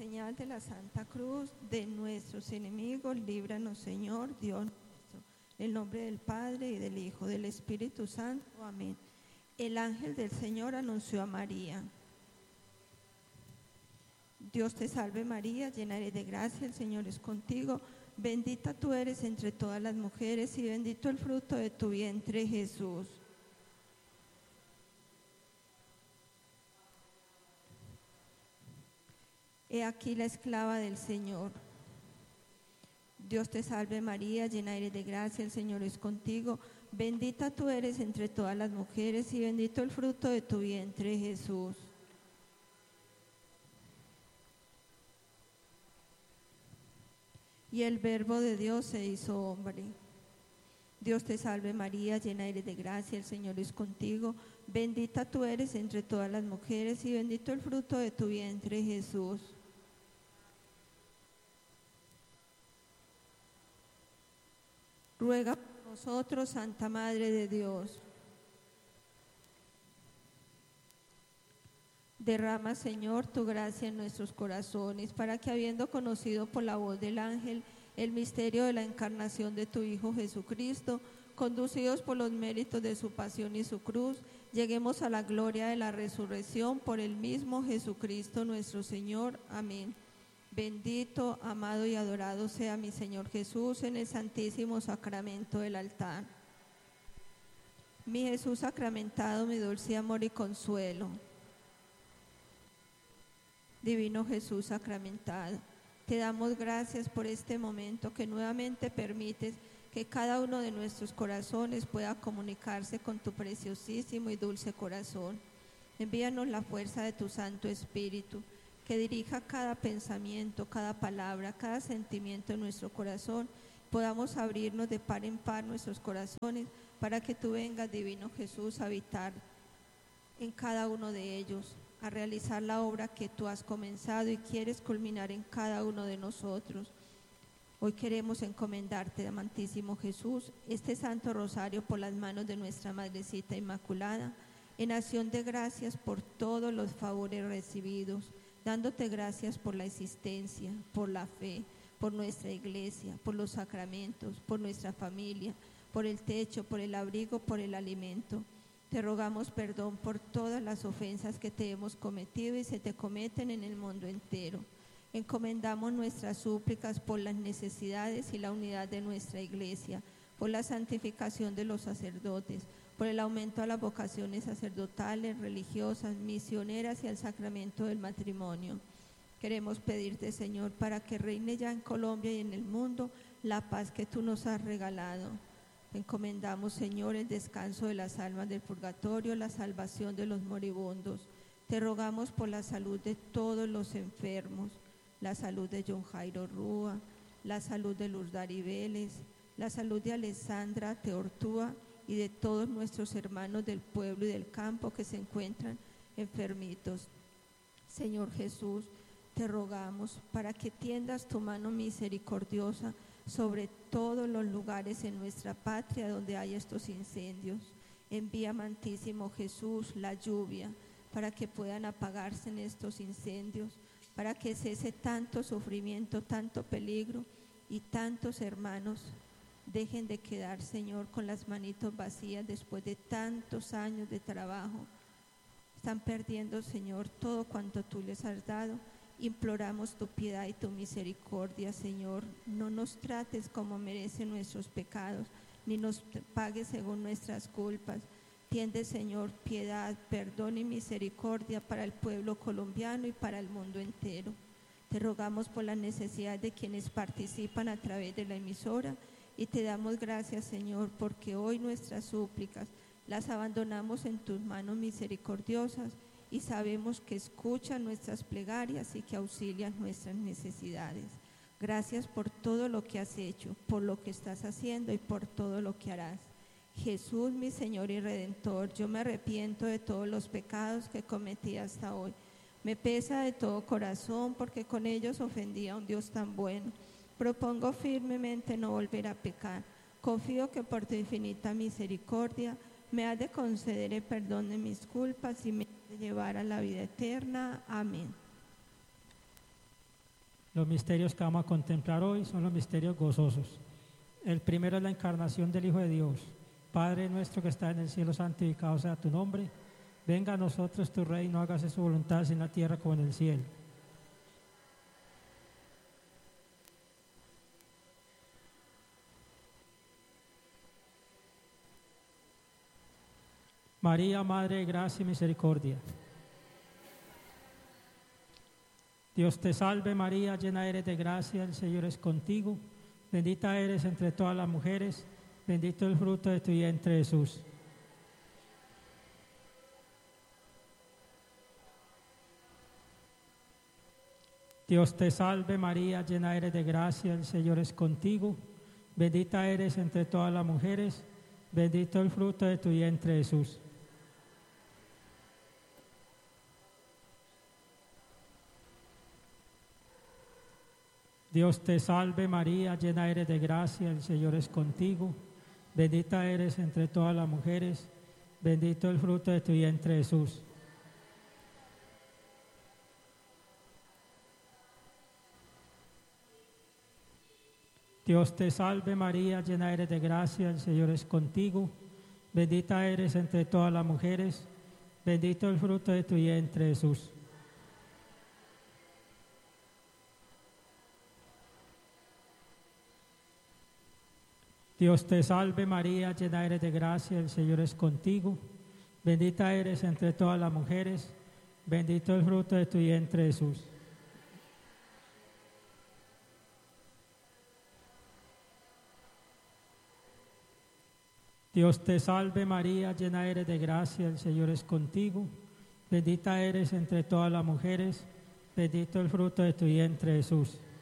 señal de la Santa Cruz de nuestros enemigos, líbranos, Señor, Dios nuestro. En el nombre del Padre, y del Hijo, del Espíritu Santo. Amén. El ángel del Señor anunció a María. Dios te salve María, llena eres de gracia, el Señor es contigo. Bendita tú eres entre todas las mujeres y bendito el fruto de tu vientre, Jesús. He aquí la esclava del Señor. Dios te salve María, llena eres de gracia, el Señor es contigo. Bendita tú eres entre todas las mujeres y bendito el fruto de tu vientre, Jesús. Y el Verbo de Dios se hizo hombre. Dios te salve María, llena eres de gracia, el Señor es contigo. Bendita tú eres entre todas las mujeres y bendito el fruto de tu vientre, Jesús. Ruega por nosotros, Santa Madre de Dios. Derrama, Señor, tu gracia en nuestros corazones, para que, habiendo conocido por la voz del ángel el misterio de la encarnación de tu Hijo Jesucristo, conducidos por los méritos de su pasión y su cruz, lleguemos a la gloria de la resurrección por el mismo Jesucristo nuestro Señor. Amén. Bendito, amado y adorado sea mi Señor Jesús en el santísimo sacramento del altar. Mi Jesús sacramentado, mi dulce amor y consuelo. Divino Jesús sacramentado, te damos gracias por este momento que nuevamente permites que cada uno de nuestros corazones pueda comunicarse con tu preciosísimo y dulce corazón. Envíanos la fuerza de tu Santo Espíritu, que dirija cada pensamiento, cada palabra, cada sentimiento en nuestro corazón. Podamos abrirnos de par en par nuestros corazones para que tú vengas, Divino Jesús, a habitar en cada uno de ellos, a realizar la obra que tú has comenzado y quieres culminar en cada uno de nosotros. Hoy queremos encomendarte, amantísimo Jesús, este Santo Rosario por las manos de nuestra Madrecita Inmaculada, en acción de gracias por todos los favores recibidos, dándote gracias por la existencia, por la fe, por nuestra iglesia, por los sacramentos, por nuestra familia, por el techo, por el abrigo, por el alimento. Te rogamos perdón por todas las ofensas que te hemos cometido y se te cometen en el mundo entero. Encomendamos nuestras súplicas por las necesidades y la unidad de nuestra iglesia, por la santificación de los sacerdotes, por el aumento a las vocaciones sacerdotales, religiosas, misioneras y al sacramento del matrimonio. Queremos pedirte, Señor, para que reine ya en Colombia y en el mundo la paz que tú nos has regalado. Encomendamos, Señor, el descanso de las almas del purgatorio, la salvación de los moribundos. Te rogamos por la salud de todos los enfermos, la salud de John Jairo Rúa, la salud de Lurdari Vélez, la salud de Alessandra Teortúa y de todos nuestros hermanos del pueblo y del campo que se encuentran enfermitos. Señor Jesús, te rogamos para que tiendas tu mano misericordiosa sobre todos los lugares en nuestra patria donde hay estos incendios. Envía, amantísimo Jesús, la lluvia para que puedan apagarse en estos incendios, para que cese tanto sufrimiento, tanto peligro y tantos hermanos dejen de quedar, Señor, con las manitos vacías después de tantos años de trabajo. Están perdiendo, Señor, todo cuanto tú les has dado. Imploramos tu piedad y tu misericordia, Señor. No nos trates como merecen nuestros pecados, ni nos pagues según nuestras culpas. Tiende, Señor, piedad, perdón y misericordia para el pueblo colombiano y para el mundo entero. Te rogamos por las necesidades de quienes participan a través de la emisora y te damos gracias, Señor, porque hoy nuestras súplicas las abandonamos en tus manos misericordiosas y sabemos que escuchan nuestras plegarias y que auxilian nuestras necesidades. Gracias por todo lo que has hecho, por lo que estás haciendo y por todo lo que harás. Jesús, mi Señor y Redentor, yo me arrepiento de todos los pecados que cometí hasta hoy. Me pesa de todo corazón porque con ellos ofendí a un Dios tan bueno. Propongo firmemente no volver a pecar. Confío que por tu infinita misericordia me has de conceder el perdón de mis culpas y me has de llevar a la vida eterna. Amén. Los misterios que vamos a contemplar hoy son los misterios gozosos. El primero es la encarnación del Hijo de Dios. Padre nuestro que está en el cielo, santificado sea tu nombre. Venga a nosotros tu reino, hágase su voluntad así en la tierra como en el cielo. María, Madre de Gracia y Misericordia. Dios te salve María, llena eres de gracia, el Señor es contigo. Bendita eres entre todas las mujeres, bendito el fruto de tu vientre Jesús. Dios te salve María, llena eres de gracia, el Señor es contigo. Bendita eres entre todas las mujeres, bendito el fruto de tu vientre Jesús. Dios te salve María, llena eres de gracia, el Señor es contigo. Bendita eres entre todas las mujeres, bendito el fruto de tu vientre Jesús. Dios te salve María, llena eres de gracia, el Señor es contigo. Bendita eres entre todas las mujeres, bendito el fruto de tu vientre Jesús. Dios te salve María, llena eres de gracia, el Señor es contigo. Bendita eres entre todas las mujeres, bendito el fruto de tu vientre Jesús. Dios te salve María, llena eres de gracia, el Señor es contigo. Bendita eres entre todas las mujeres, bendito el fruto de tu vientre Jesús.